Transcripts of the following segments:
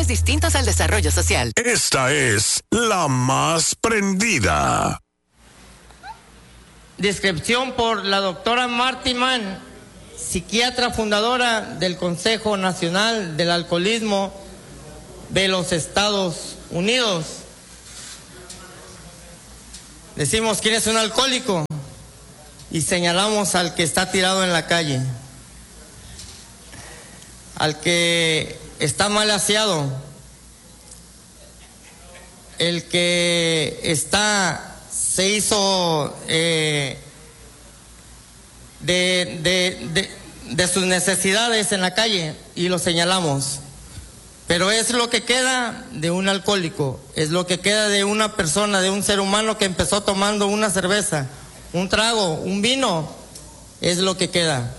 fines distintos al desarrollo social. Esta es la más prendida. Descripción por la doctora Marty Mann, psiquiatra fundadora del Consejo Nacional del Alcoholismo de los Estados Unidos. Decimos, ¿quién es un alcohólico? Y señalamos al que está tirado en la calle, al que está mal aseado, el que se hizo de sus necesidades en la calle y lo señalamos. Pero es lo que queda de un alcohólico, es lo que queda de una persona, de un ser humano que empezó tomando una cerveza, un trago, un vino, es lo que queda.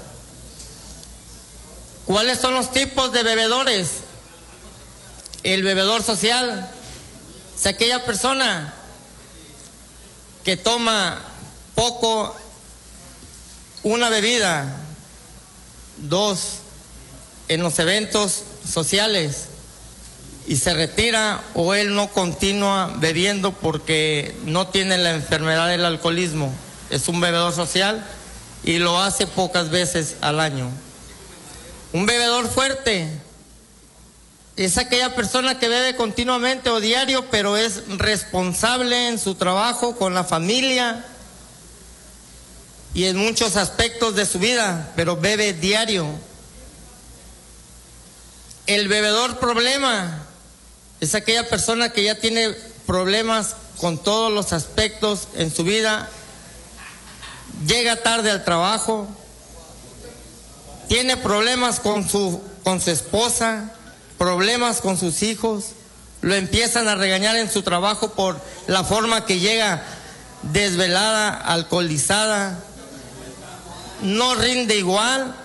¿Cuáles son los tipos de bebedores? El bebedor social es aquella persona que toma poco una bebida, 2 en los eventos sociales y se retira, o él no continúa bebiendo porque no tiene la enfermedad del alcoholismo. Es un bebedor social y lo hace pocas veces al año. Un bebedor fuerte es aquella persona que bebe continuamente o diario, pero es responsable en su trabajo, con la familia y en muchos aspectos de su vida, pero bebe diario. El bebedor problema es aquella persona que ya tiene problemas con todos los aspectos en su vida, llega tarde al trabajo, tiene problemas con su esposa, problemas con sus hijos, lo empiezan a regañar en su trabajo por la forma que llega desvelada, alcoholizada, no rinde igual,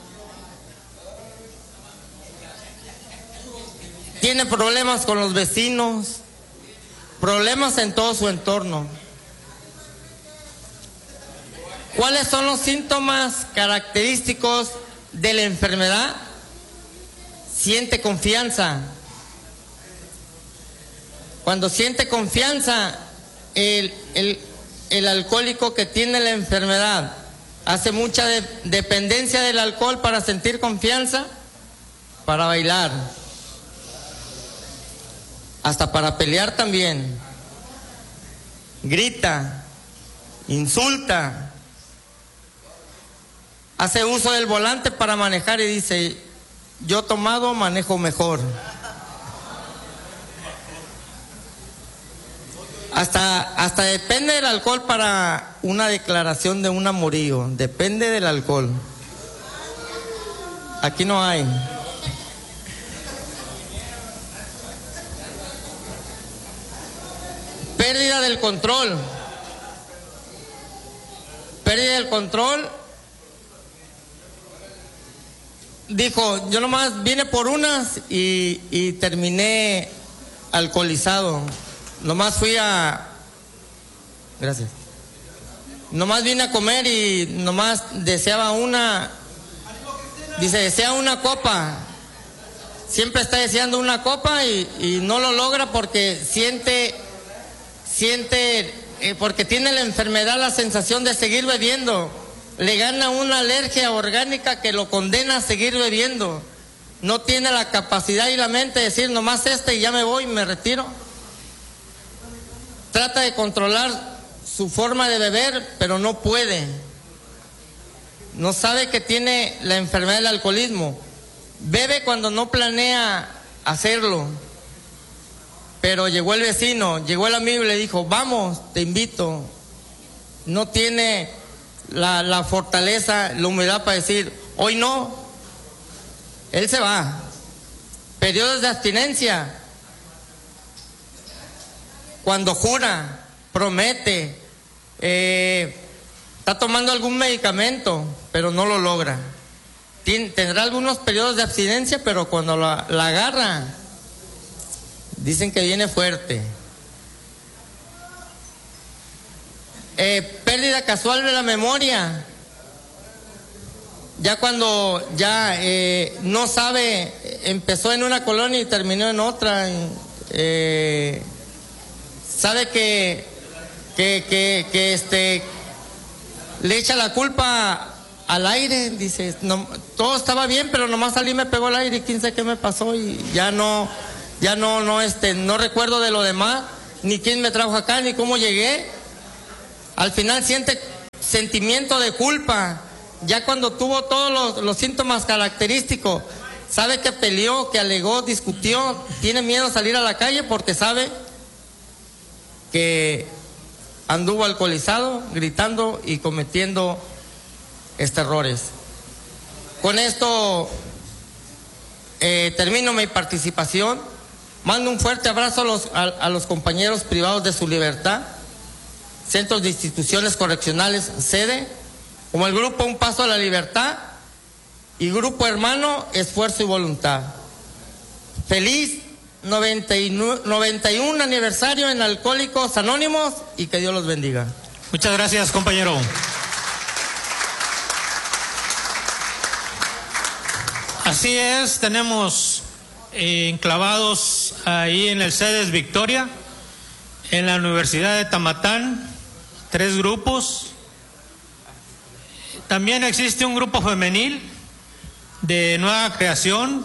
tiene problemas con los vecinos, problemas en todo su entorno. ¿Cuáles son los síntomas característicos de la enfermedad? Siente confianza. Cuando siente confianza, el alcohólico que tiene la enfermedad hace mucha dependencia del alcohol para sentir confianza, para bailar, hasta para pelear también. Grita, insulta, hace uso del volante para manejar y dice: yo tomado manejo mejor. Hasta depende del alcohol para una declaración de un amorío. Depende del alcohol. Aquí no hay. Pérdida del control. Pérdida del control. Dijo, yo nomás vine por unas y terminé alcoholizado. Nomás gracias. Nomás vine a comer y nomás deseaba una. Dice, desea una copa. Siempre está deseando una copa y no lo logra porque siente, porque tiene la enfermedad, la sensación de seguir bebiendo. Le gana una alergia orgánica que lo condena a seguir bebiendo. No tiene la capacidad y la mente de decir nomás y ya me voy y me retiro. Trata de controlar su forma de beber, pero no puede. No sabe que tiene la enfermedad del alcoholismo. Bebe cuando no planea hacerlo. Pero llegó el vecino, llegó el amigo y le dijo, vamos, te invito. No tiene la fortaleza, la humildad para decir, hoy no. Él se va. Periodos de abstinencia. Cuando jura, promete, está tomando algún medicamento, pero no lo logra. Tendrá algunos periodos de abstinencia, pero cuando la agarra, dicen que viene fuerte. Pérdida casual de la memoria. ya cuando ya no sabe, empezó en una colonia y terminó en otra, sabe que le echa la culpa al aire, dice, no, todo estaba bien, pero nomás salí y me pegó el aire y quién sabe qué me pasó y no recuerdo de lo demás, ni quién me trajo acá, ni cómo llegué. Al final siente sentimiento de culpa, ya cuando tuvo todos los síntomas característicos, sabe que peleó, que alegó, discutió, tiene miedo a salir a la calle porque sabe que anduvo alcoholizado, gritando y cometiendo errores. Con esto termino mi participación. Mando un fuerte abrazo a los compañeros privados de su libertad, centros de instituciones correccionales, sede, como el grupo Un Paso a la Libertad y grupo hermano Esfuerzo y Voluntad. Feliz 91 aniversario en Alcohólicos Anónimos y que Dios los bendiga. Muchas gracias, compañero. Así es, tenemos enclavados ahí en el CEDES Victoria, en la Universidad de Tamatán, 3 grupos. También existe un grupo femenil de nueva creación,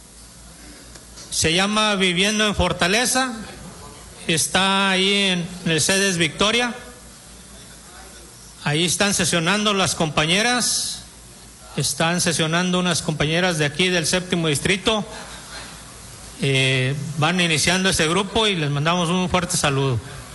se llama Viviendo en Fortaleza, está ahí en el CEDES Victoria. Ahí están sesionando las compañeras, están sesionando unas compañeras de aquí del 7º distrito. Van iniciando ese grupo y les mandamos un fuerte saludo.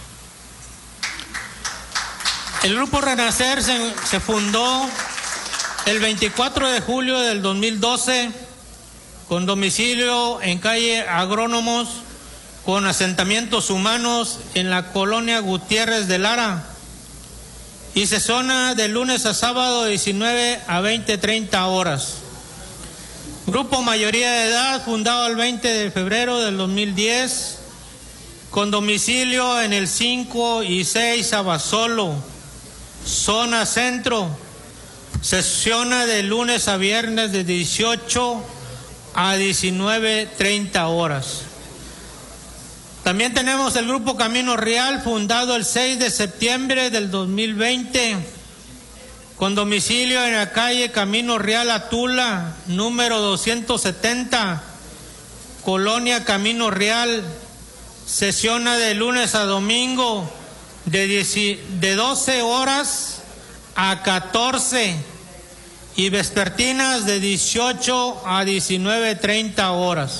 El grupo Renacer se fundó el 24 de julio del 2012 con domicilio en calle Agrónomos, con asentamientos humanos en la colonia Gutiérrez de Lara, y sesiona de lunes a sábado de 19 a 20:30 horas. Grupo mayoría de edad, fundado el 20 de febrero del 2010, con domicilio en el 5 y 6 Abasolo, zona centro. Sesiona de lunes a viernes de 18 a 19:30 horas. También tenemos el Grupo Camino Real, fundado el 6 de septiembre del 2020, con domicilio en la calle Camino Real Atula, número 270, Colonia Camino Real. Sesiona de lunes a domingo de 12 horas a 14 y vespertinas de 18 a 19:30 horas.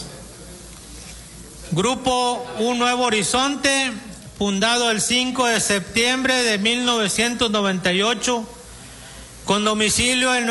Grupo Un Nuevo Horizonte, fundado el 5 de septiembre de 1998, con domicilio en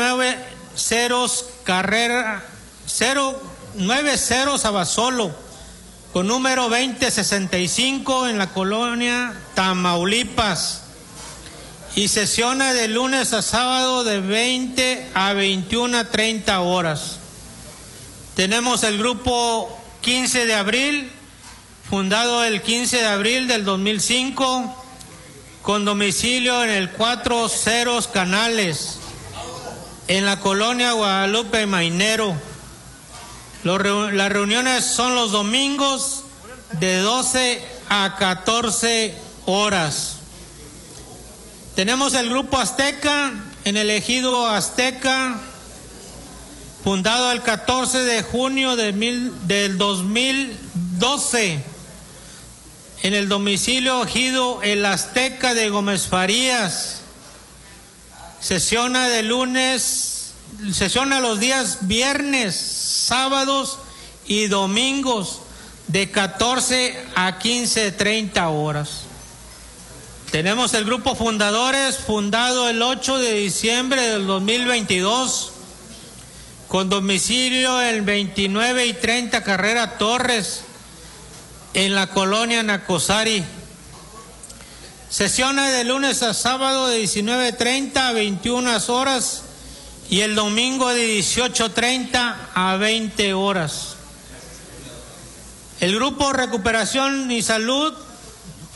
90 Abasolo, con número 2065 en la colonia Tamaulipas, y sesiona de lunes a sábado de 20 a 21:30 horas. Tenemos el grupo 15 de abril, fundado el 15 de abril del 2005, con domicilio en el 40 Canales, en la colonia Guadalupe Mainero. Las reuniones son los domingos de 12 a 14 horas. Tenemos el grupo Azteca en el ejido Azteca, fundado el 14 de junio del 2012, en el domicilio ejido El Azteca de Gómez Farías. Sesiona los días viernes, sábados y domingos de 14 a 15:30 horas. Tenemos el grupo Fundadores, fundado el 8 de diciembre del 2022, con domicilio el 29 y 30 Carrera Torres, en la colonia Nacosari. Sesiona de lunes a sábado de 19:30 a 21 horas y el domingo de 18:30 a 20 horas. El grupo Recuperación y Salud,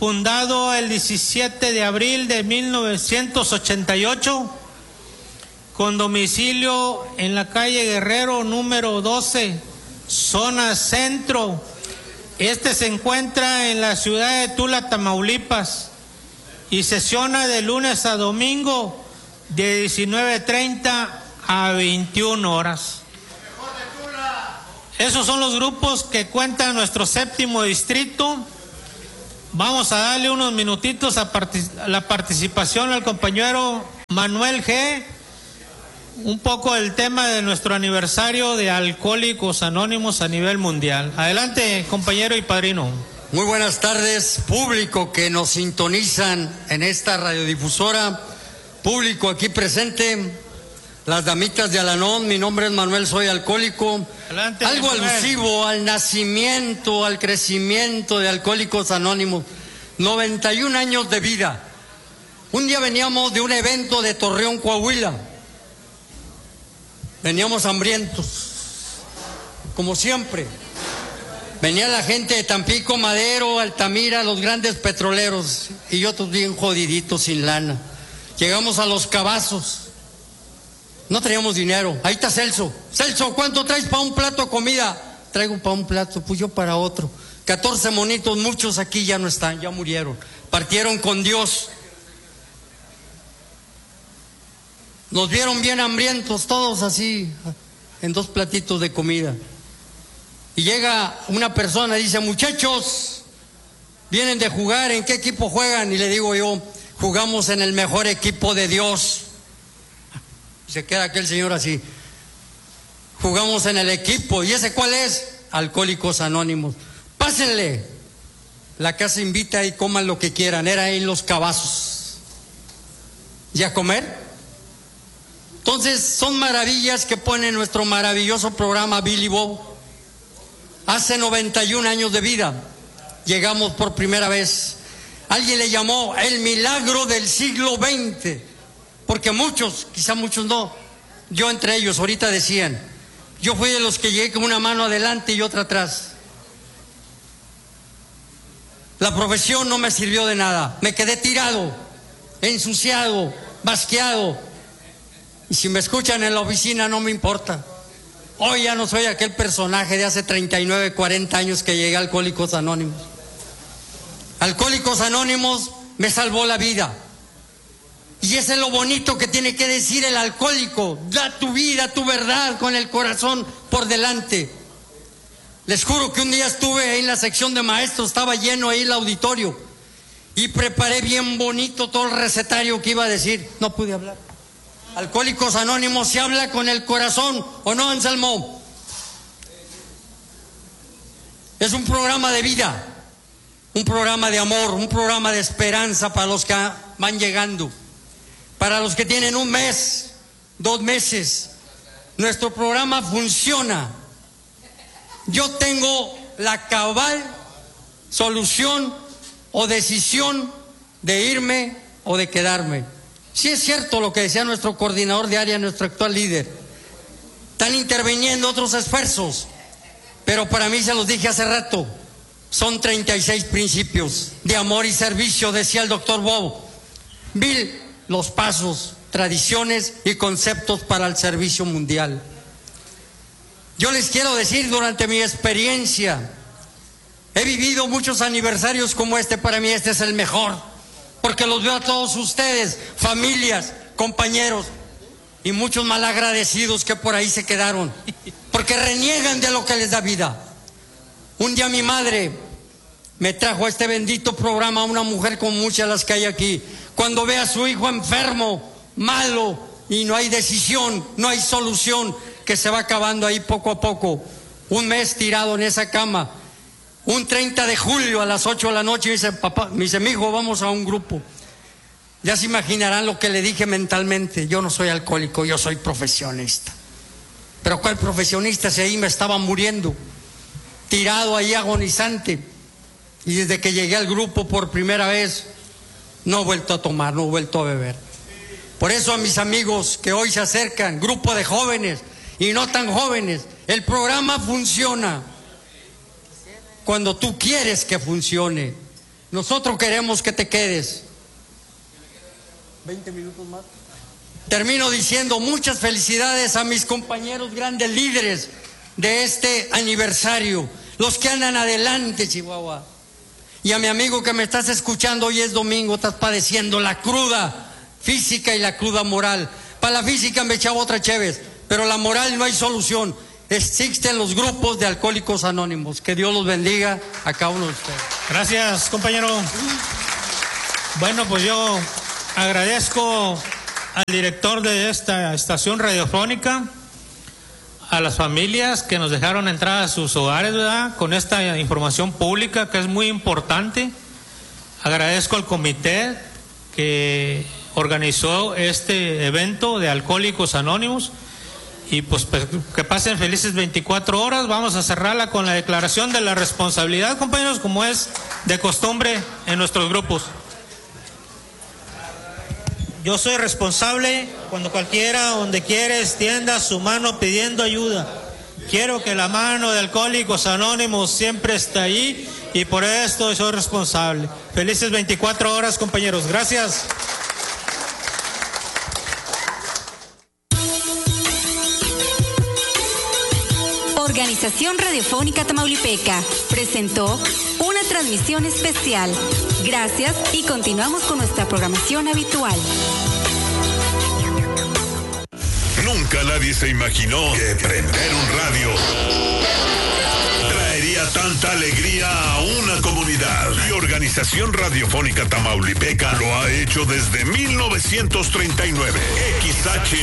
fundado el 17 de abril de 1988, con domicilio en la calle Guerrero número 12, zona centro. Este se encuentra en la ciudad de Tula, Tamaulipas, y sesiona de lunes a domingo de 19:30 a 21 horas. Esos son los grupos que cuentan nuestro séptimo distrito. Vamos a darle unos minutitos a la participación al compañero Manuel G. Un poco del tema de nuestro aniversario de Alcohólicos Anónimos a nivel mundial. Adelante, compañero y padrino. Muy buenas tardes, público que nos sintonizan en esta radiodifusora, público aquí presente, las damitas de Alanón. Mi nombre es Manuel, soy alcohólico. Adelante, algo Manuel. alusivo al nacimiento, al crecimiento de Alcohólicos Anónimos. 91 años de vida. Un día veníamos de un evento de Torreón, Coahuila. Veníamos hambrientos, como siempre. Venía la gente de Tampico, Madero, Altamira, los grandes petroleros, y otros bien jodiditos, sin lana. Llegamos a Los Cabazos. No teníamos dinero. Ahí está Celso. Celso, ¿cuánto traes para un plato de comida? Traigo para un plato, pues yo para otro. 14 monitos, muchos aquí ya no están, ya murieron. Partieron con Dios. Nos vieron bien hambrientos, todos así, en 2 platitos de comida. Y llega una persona y dice: muchachos, vienen de jugar, ¿en qué equipo juegan? Y le digo yo: jugamos en el mejor equipo de Dios. Se queda aquel señor así. Jugamos en el equipo. ¿Y ese cuál es? Alcohólicos Anónimos. Pásenle. La casa invita y coman lo que quieran. Era ahí en Los Cabazos. ¿Y a comer? Entonces son maravillas que pone nuestro maravilloso programa Billy Bob. Hace 91 años de vida llegamos por primera vez. Alguien le llamó el milagro del siglo XX, porque muchos, quizá muchos no, yo entre ellos ahorita decían, yo fui de los que llegué con una mano adelante y otra atrás. La profesión no me sirvió de nada, me quedé tirado, ensuciado, basqueado. Y si me escuchan en la oficina no me importa. Hoy ya no soy aquel personaje de hace 39, 40 años que llegué a Alcohólicos Anónimos. Alcohólicos Anónimos me salvó la vida. Y eso es lo bonito que tiene que decir el alcohólico. Da tu vida, tu verdad, con el corazón por delante. Les juro que un día estuve ahí en la sección de maestros, estaba lleno ahí el auditorio, y preparé bien bonito todo el recetario que iba a decir. No pude hablar. Alcohólicos Anónimos se habla con el corazón, ¿o no, Anselmo? Es un programa de vida, un programa de amor, un programa de esperanza para los que van llegando, para los que tienen 1 mes, 2 meses. Nuestro programa funciona. Yo tengo la cabal solución o decisión de irme o de quedarme. Sí es cierto lo que decía nuestro coordinador de área, nuestro actual líder. Están interviniendo otros esfuerzos, pero para mí, se los dije hace rato, son 36 principios de amor y servicio, decía el doctor Bob. Los pasos, tradiciones y conceptos para el servicio mundial. Yo les quiero decir, durante mi experiencia, he vivido muchos aniversarios como este. Para mí este es el mejor, porque los veo a todos ustedes, familias, compañeros, y muchos malagradecidos que por ahí se quedaron, porque reniegan de lo que les da vida. Un día mi madre me trajo a este bendito programa una mujer como muchas de las que hay aquí. Cuando ve a su hijo enfermo, malo, y no hay decisión, no hay solución, que se va acabando ahí poco a poco, 1 mes tirado en esa cama. Un 30 de julio a las 8 de la noche me dice: papá, me dice, mi hijo, vamos a un grupo. Ya se imaginarán lo que le dije mentalmente. Yo no soy alcohólico, yo soy profesionista. Pero ¿cuál profesionista? Si ahí me estaba muriendo, tirado ahí agonizante. Y desde que llegué al grupo por primera vez, no he vuelto a tomar, no he vuelto a beber. Por eso, a mis amigos que hoy se acercan, grupo de jóvenes y no tan jóvenes, el programa funciona cuando tú quieres que funcione. Nosotros queremos que te quedes. 20 minutos más. termino diciendo muchas felicidades a mis compañeros grandes líderes de este aniversario, los que andan adelante, Chihuahua. Y a mi amigo que me estás escuchando, hoy es domingo, estás padeciendo la cruda física y la cruda moral. Para la física me echaba otra chévez, pero la moral no hay solución. Existen los grupos de Alcohólicos Anónimos. Que Dios los bendiga a cada uno de ustedes. Gracias, compañero. Bueno, pues yo agradezco al director de esta estación radiofónica, a las familias que nos dejaron entrar a sus hogares, ¿verdad?, con esta información pública que es muy importante. Agradezco al comité que organizó este evento de Alcohólicos Anónimos. Y pues que pasen felices 24 horas. Vamos a cerrarla con la declaración de la responsabilidad, compañeros, como es de costumbre en nuestros grupos. Yo soy responsable cuando cualquiera, donde quiera, extienda su mano pidiendo ayuda. Quiero que la mano de Alcohólicos Anónimos siempre esté ahí y por esto soy responsable. Felices 24 horas, compañeros. Gracias. Organización Radiofónica Tamaulipeca presentó una transmisión especial. Gracias y continuamos con nuestra programación habitual. Nunca nadie se imaginó que prender un radio traería tanta alegría a una comunidad. Y Organización Radiofónica Tamaulipeca lo ha hecho desde 1939. XH